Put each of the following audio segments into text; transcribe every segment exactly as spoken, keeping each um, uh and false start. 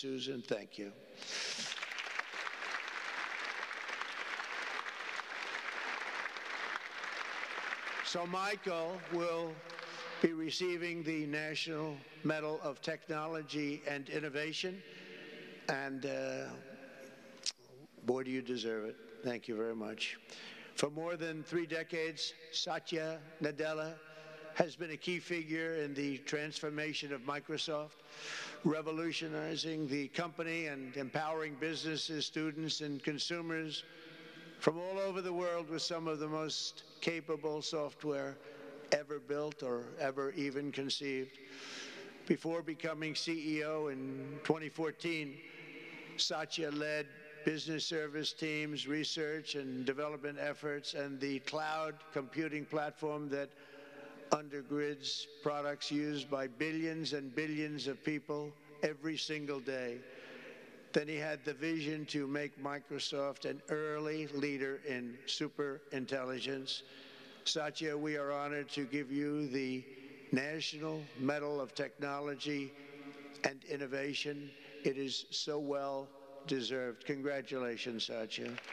Susan. Thank you. So Michael will be receiving the National Medal of Technology and Innovation, and uh, boy, do you deserve it. Thank you very much. For more than three decades, Satya Nadella has been a key figure in the transformation of Microsoft, revolutionizing the company and empowering businesses, students, and consumers from all over the world with some of the most capable software ever built or ever even conceived. Before becoming C E O in twenty fourteen, Satya led business service teams, research and development efforts, and the cloud computing platform that undergirds products used by billions and billions of people every single day. Then he had the vision to make Microsoft an early leader in super intelligence. Satya, we are honored to give you the National Medal of Technology and Innovation. It is so well deserved. Congratulations, Satya. Great.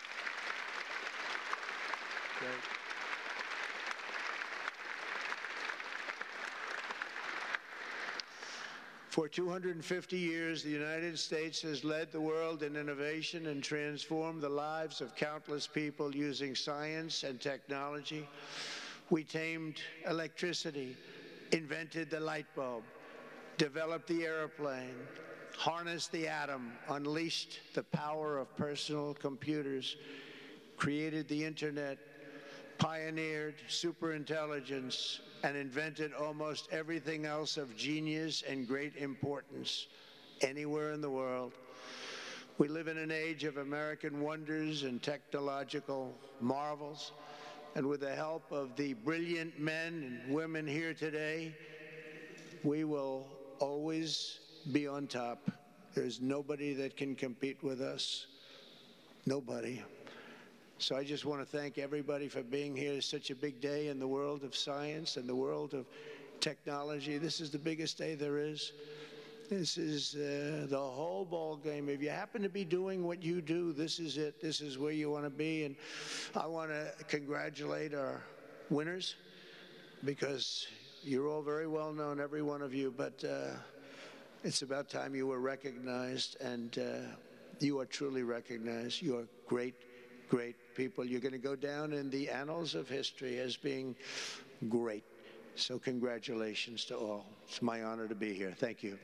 For two hundred fifty years, the United States has led the world in innovation and transformed the lives of countless people using science and technology. We tamed electricity, invented the light bulb, developed the airplane, harnessed the atom, unleashed the power of personal computers, created the internet, pioneered superintelligence, and invented almost everything else of genius and great importance anywhere in the world. We live in an age of American wonders and technological marvels, and with the help of the brilliant men and women here today, we will always be on top. There's nobody that can compete with us. Nobody. So I just want to thank everybody for being here. It's such a big day in the world of science and the world of technology. This is the biggest day there is. This is uh, the whole ball game. If you happen to be doing what you do, this is it. This is where you want to be. And I want to congratulate our winners, because you're all very well known, every one of you, but uh, it's about time you were recognized, and uh, you are truly recognized. You are great, great people. You're going to go down in the annals of history as being great. So congratulations to all. It's my honor to be here. Thank you.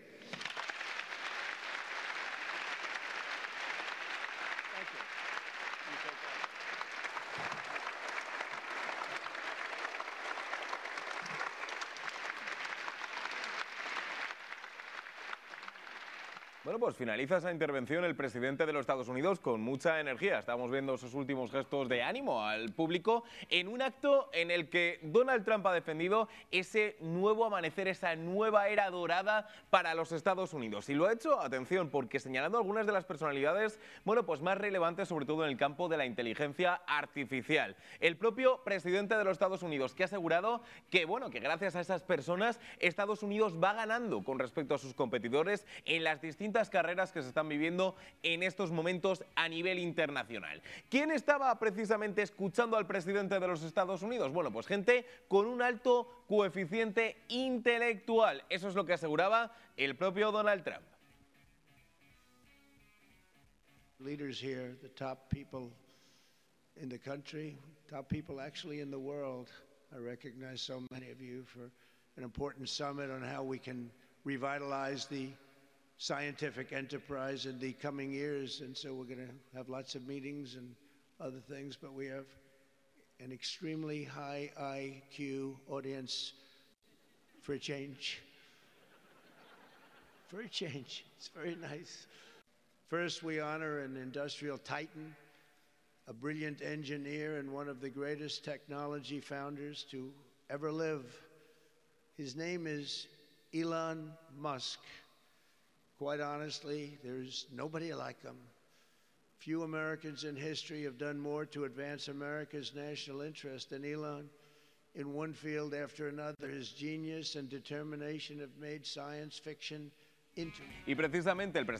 Bueno, pues finaliza esa intervención el presidente de los Estados Unidos con mucha energía. Estamos viendo sus últimos gestos de ánimo al público en un acto en el que Donald Trump ha defendido ese nuevo amanecer, esa nueva era dorada para los Estados Unidos. Y lo ha hecho, atención, porque señalando algunas de las personalidades, bueno, pues más relevantes, sobre todo en el campo de la inteligencia artificial. El propio presidente de los Estados Unidos, que ha asegurado que, bueno, que gracias a esas personas, Estados Unidos va ganando con respecto a sus competidores en las distintas carreras que se están viviendo en estos momentos a nivel internacional. ¿Quién estaba precisamente escuchando al presidente de los Estados Unidos? Bueno, pues gente con un alto coeficiente intelectual. Eso es lo que aseguraba el propio Donald Trump. Leaders here, the top people in the country, top people actually in the world. I recognize so many of you for an important summit on how we can revitalize the scientific enterprise in the coming years, and so we're going to have lots of meetings and other things, but we have an extremely high I Q audience for a change. For a change. It's very nice. First, we honor an industrial titan, a brilliant engineer, and one of the greatest technology founders to ever live. His name is Elon Musk. Quite honestly, there's nobody like him. Few Americans in history have done more to advance America's national interest than Elon. In one field after another, his genius and determination have made science fiction into... Y precisamente el